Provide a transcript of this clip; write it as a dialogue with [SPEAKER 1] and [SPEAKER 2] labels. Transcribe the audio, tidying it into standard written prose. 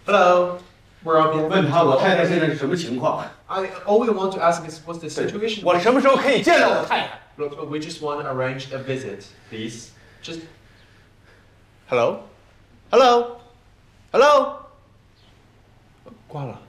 [SPEAKER 1] Hello, we're on the.
[SPEAKER 2] 问他我太太现在是什么情况？
[SPEAKER 1] All we want to ask is what's the situation.
[SPEAKER 2] 我什么时候可以见到我太太
[SPEAKER 1] Look, we just want to arrange a visit, please. Just.
[SPEAKER 2] ？Hello，Hello，Hello，
[SPEAKER 1] 挂了。